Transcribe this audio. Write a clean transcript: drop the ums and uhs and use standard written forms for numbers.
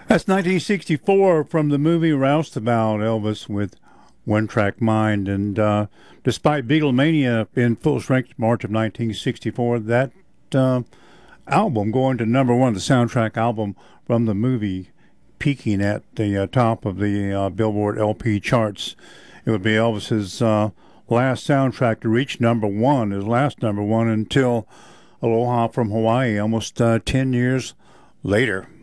That's 1964 from the movie Roustabout, Elvis with One Track Mind. And despite Beatlemania in full strength March of 1964, that uh, album going to number one, the soundtrack album from the movie, peaking at the top of the Billboard LP charts. It would be Elvis's last soundtrack to reach number one, his last number one, until Aloha from Hawaii, almost 10 years later.